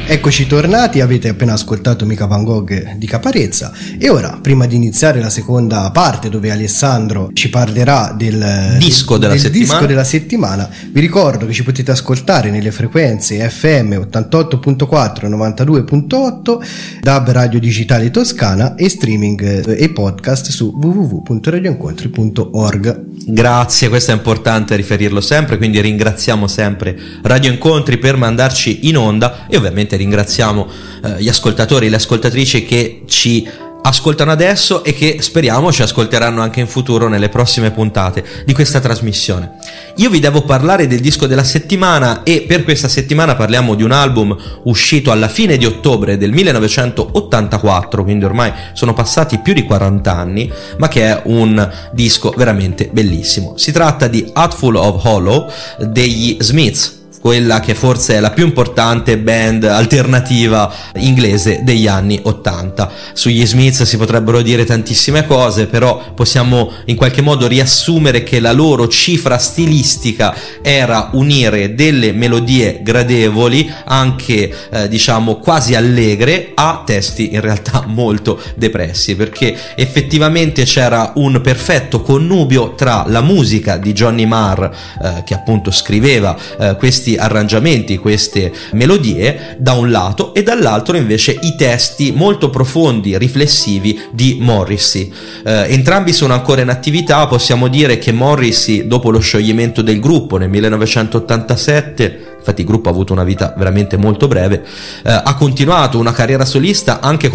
Eccoci tornati, avete appena ascoltato Mica Van Gogh di Caparezza e ora, prima di iniziare la seconda parte dove Alessandro ci parlerà del disco della settimana, vi ricordo che ci potete ascoltare nelle frequenze FM 88.4 e 92.8, DAB Radio Digitale Toscana e streaming e podcast su www.radioincontri.org. Grazie, questo è importante riferirlo sempre, quindi ringraziamo sempre Radio Incontri per mandarci in onda e ovviamente ringraziamo gli ascoltatori e le ascoltatrici che ci ascoltano adesso e che speriamo ci ascolteranno anche in futuro nelle prossime puntate di questa trasmissione. Io vi devo parlare del disco della settimana e per questa settimana parliamo di un album uscito alla fine di ottobre del 1984, quindi ormai sono passati più di 40 anni, ma che è un disco veramente bellissimo. Si tratta di Hatful of Hollow degli Smiths, quella che forse è la più importante band alternativa inglese degli anni 80. Sugli Smiths si potrebbero dire tantissime cose, però possiamo in qualche modo riassumere che la loro cifra stilistica era unire delle melodie gradevoli, anche diciamo quasi allegre, a testi in realtà molto depressi, perché effettivamente c'era un perfetto connubio tra la musica di Johnny Marr, che appunto scriveva questi arrangiamenti, queste melodie da un lato, e dall'altro invece i testi molto profondi, riflessivi di Morrissey. Entrambi sono ancora in attività. Possiamo dire che Morrissey, dopo lo scioglimento del gruppo nel 1987, infatti il gruppo ha avuto una vita veramente molto breve, ha continuato una carriera solista anche